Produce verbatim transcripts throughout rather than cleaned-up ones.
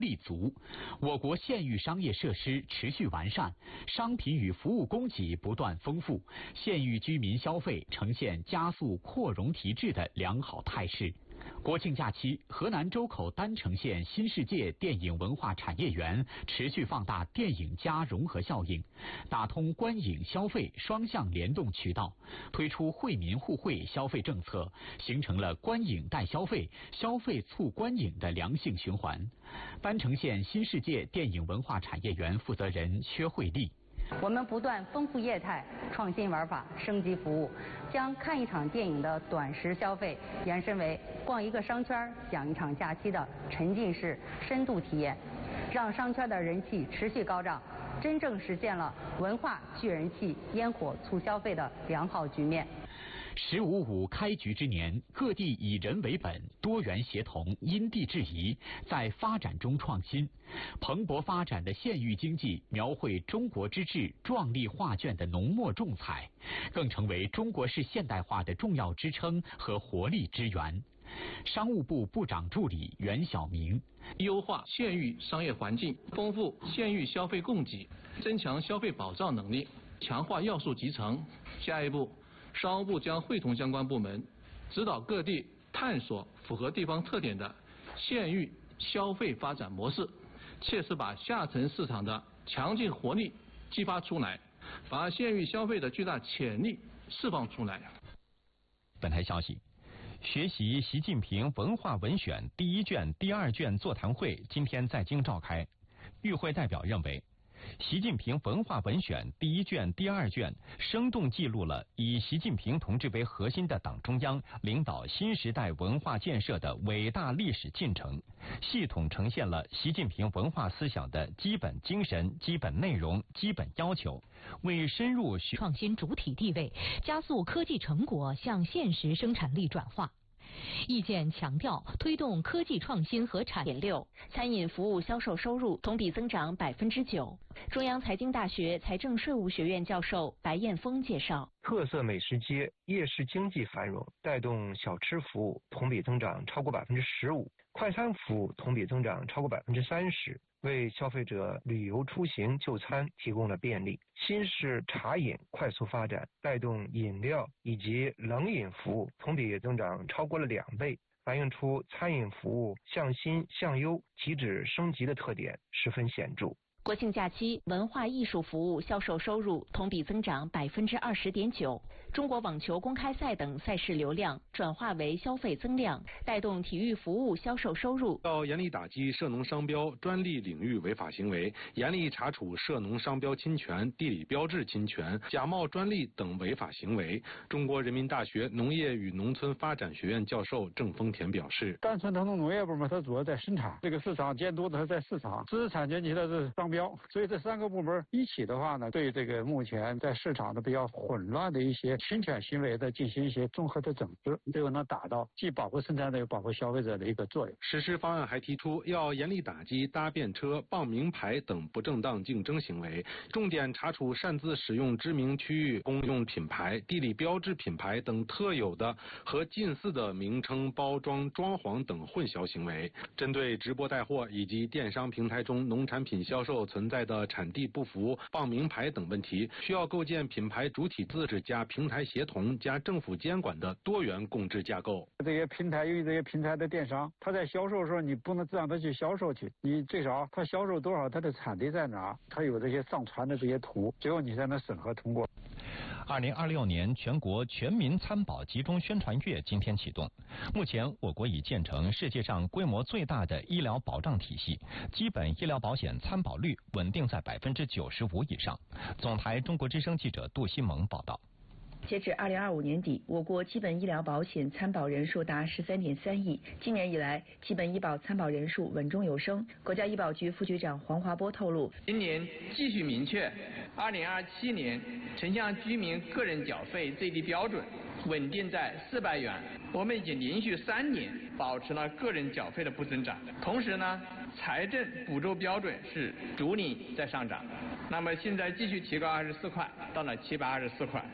立足，我国县域商业设施持续完善，商品与服务供给不断丰富，县域居民消费呈现加速扩容提质的良好态势。国庆假期，河南周口郸城县新世界电影文化产业园持续放大电影加融合效应，打通观影消费双向联动渠道，推出惠民互惠消费政策，形成了观影带消费、消费促观影的良性循环。郸城县新世界电影文化产业园负责人薛慧丽。 我们不断丰富业态、创新玩法、升级服务，将看一场电影的短时消费延伸为逛一个商圈、享一场假期的沉浸式深度体验，让商圈的人气持续高涨，真正实现了文化聚人气、烟火促消费的良好局面。 十五五开局之年，各地以人为本，多元协同，因地制宜，在发展中创新。蓬勃发展的县域经济，描绘中国之治壮丽画卷的浓墨重彩，更成为中国式现代化的重要支撑和活力之源。商务部部长助理袁晓明： 优化县域商业环境，丰富县域消费供给，增强消费保障能力，强化要素集成。下一步，商务部将会同相关部门，指导各地探索符合地方特点的县域消费发展模式，切实把下沉市场的强劲活力激发出来，把县域消费的巨大潜力释放出来。 本台消息，学习习近平文化文选第一卷、第二卷座谈会今天在京召开。与会代表认为，习近平文化文选第一卷、第二卷生动记录了以习近平同志为核心的党中央领导新时代文化建设的伟大历史进程，系统呈现了习近平文化思想的基本精神、基本内容、基本要求，为深入创新主体地位，加速科技成果向现实生产力转化。意见强调，推动科技创新和产业六，餐饮服务销售收入同比增长百分之九。中央财经大学财政税务学院教授白艳峰介绍， 特色美食街、夜市经济繁荣，带动小吃服务同比增长超过百分之十五，快餐服务同比增长超过百分之三十，为消费者旅游出行就餐提供了便利。新式茶饮快速发展，带动饮料以及冷饮服务同比增长超过了两倍，反映出餐饮服务向新向优、提质升级的特点十分显著。 国庆假期，文化艺术服务销售收入同比增长百分之二十点九。中国网球公开赛等赛事流量转化为消费增量，带动体育服务销售收入。 要严厉打击涉农商标、专利领域违法行为，严厉查处涉农商标侵权、地理标志侵权、假冒专利等违法行为。中国人民大学农业与农村发展学院教授郑丰田表示， 单纯传统农业部门它主要在生产，这个市场监督的在市场，知识产权局的是商标，所以这三个部门一起的话呢，对这个目前在市场的比较混乱的一些侵权行为的进行一些综合的整治，这个能达到既保护生产者又保护消费者的一个作用。 实施方案还提出要严厉打击搭便车、傍名牌等不正当竞争行为，重点查处擅自使用知名区域公用品牌、地理标志品牌等特有的和近似的名称、包装、装潢等混淆行为。针对直播带货以及电商平台中农产品销售存在的产地不符、傍名牌等问题，需要构建品牌主体自治加平台协同加政府监管的多元共治架构。 这些平台由于这些平台的电商，他在销售的时候，你不能让他去销售去，你最少他销售多少，他的产地在哪，他有这些上传的这些图，最后你才能审核通过。 二零二六年全国全民参保集中宣传月今天启动。目前，我国已建成世界上规模最大的医疗保障体系，基本医疗保险参保率稳定在百分之九十五以上。总台中国之声记者杜西蒙报道。 截至二零二五年底，我国基本医疗保险参保人数达十三点三亿。今年以来，基本医保参保人数稳中有升。国家医保局副局长黄华波透露， 今年继续明确二零二七年城乡居民个人缴费最低标准稳定在四百元。我们已经连续三年保持了个人缴费的不增长，同时呢，财政补助标准是逐年在上涨。那么现在继续提高二十四块，到了七百二十四块。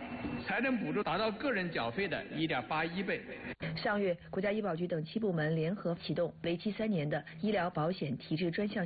财政补助达到个人缴费的一点八一倍。 上月，国家医保局等七部门联合启动为期三年的医疗保险提质专项